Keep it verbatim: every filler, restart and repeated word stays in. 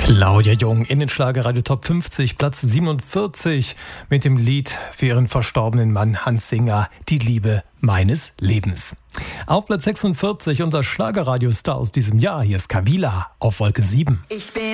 Claudia Jung in den Schlagerradio Top fünfzig, Platz siebenundvierzig mit dem Lied für ihren verstorbenen Mann Hans Singer, Die Liebe meines Lebens. Auf Platz sechsundvierzig unser Schlagerradio-Star aus diesem Jahr, hier ist Kavila auf Wolke sieben. Ich bin